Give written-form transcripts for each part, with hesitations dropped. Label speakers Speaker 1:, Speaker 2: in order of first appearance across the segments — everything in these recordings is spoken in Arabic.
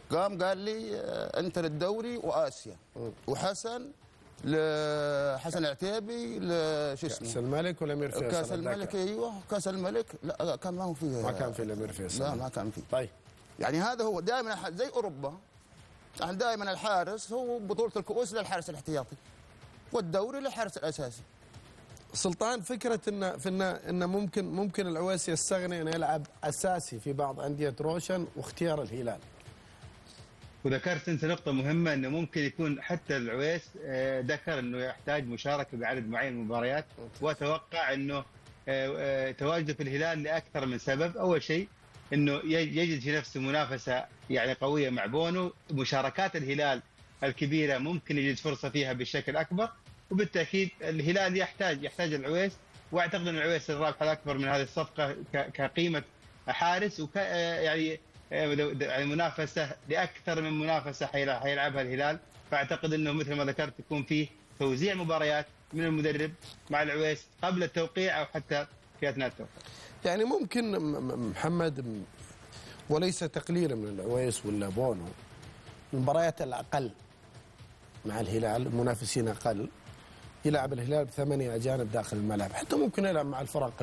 Speaker 1: قام قال لي انت للدوري واسيا، وحسن لحسن العتيبي شو اسمه
Speaker 2: كاس الملك والامير فيصل.
Speaker 1: كاس الملك. ايوه كاس الملك. لا كان ما هو فيه،
Speaker 2: ما كان فيه الامير فيصل.
Speaker 1: لا ما كان فيه.
Speaker 2: طيب
Speaker 1: يعني هذا هو دائما زي اوروبا، يعني دائما الحارس هو بطوله الكؤوس للحارس الاحتياطي والدوري للحارس الاساسي.
Speaker 2: سلطان، فكره ان ممكن العويس يستغني انه يلعب اساسي في بعض انديه روشن واختيار الهلال.
Speaker 3: وذكرت انت نقطه مهمه انه ممكن يكون حتى العويس ذكر انه يحتاج مشاركه بعدد معين من المباريات، واتوقع انه تواجده في الهلال لاكثر من سبب. اول شيء انه يجد في نفسه منافسه يعني قويه مع بونو، مشاركات الهلال الكبيره ممكن يجد فرصه فيها بشكل اكبر، وبالتاكيد الهلال يحتاج العويس، واعتقد ان العويس الرابح الاكبر من هذه الصفقه كقيمه حارس يعني منافسه لاكثر من منافسه حيلعبها الهلال. فاعتقد انه مثل ما ذكرت يكون فيه توزيع مباريات من المدرب مع العويس قبل التوقيع او حتى في اثناء التوقيع.
Speaker 2: يعني ممكن محمد، وليس تقليلا من العويس ولا بونو، المباريات الاقل مع الهلال، المنافسين اقل، يلعب الهلال بثمانية أجانب داخل الملعب، حتى ممكن يلعب مع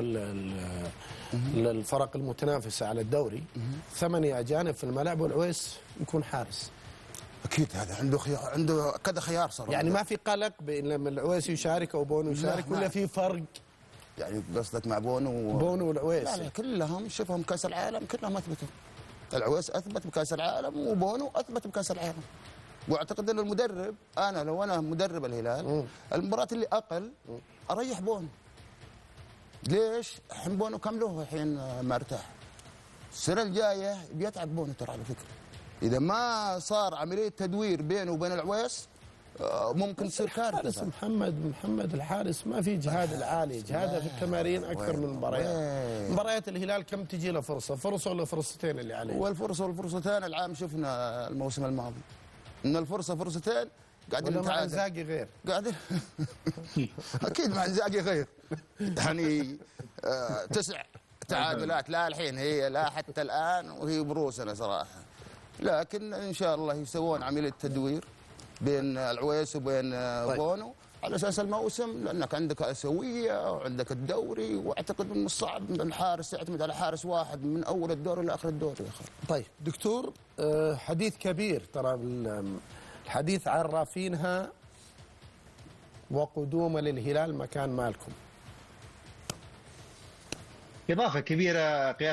Speaker 2: الفرق المتنافسة على الدوري 8 أجانب في الملعب، والعويس يكون حارس.
Speaker 1: اكيد هذا عنده كذا خيار صراحه.
Speaker 2: يعني ما في قلق بين لما العويس يشارك او بونو يشارك، ولا في فرق؟
Speaker 1: يعني قصدك مع بونو
Speaker 2: والعويس؟
Speaker 1: لا كلهم شوفهم كاس العالم كلهم اثبتوا. العويس اثبت بكاس العالم وبونو اثبت بكاس العالم. واعتقد ان المدرب، لو انا مدرب الهلال المباراه اللي اقل اريح بونو. ليش؟ الحين بونو كم له الحين ما ارتاح. السنه الجايه بيتعب بونو ترى على فكره. اذا ما صار عمليه تدوير بينه وبين العويس ممكن تصير كارثه.
Speaker 2: محمد الحارس ما في جهاد العالي، جهاده في التمارين اكثر من المباريات. مباريات الهلال كم تجي له فرصه ولا فرصتين اللي عليه؟
Speaker 1: والفرصه والفرصتين العام شفنا الموسم الماضي ان الفرصه فرصتين قاعدين
Speaker 2: مع انزاجي غير
Speaker 1: قاعدين اكيد مع انزاجي غير. يعني 9 تعادلات لا الحين هي لا حتى الان وهي بروسنا صراحه. لكن ان شاء الله يسوون عمليه تدوير بين العويس وبين بونو على اساس الموسم، لانك عندك اسيويه وعندك الدوري، واعتقد من الصعب ان الحارس يعتمد على حارس واحد من اول الدوري لاخر الدوري يا اخي.
Speaker 2: طيب دكتور، حديث كبير ترى الحديث عن رافينها وقدومه للهلال مكان مالكم.
Speaker 3: اضافه كبيره قياس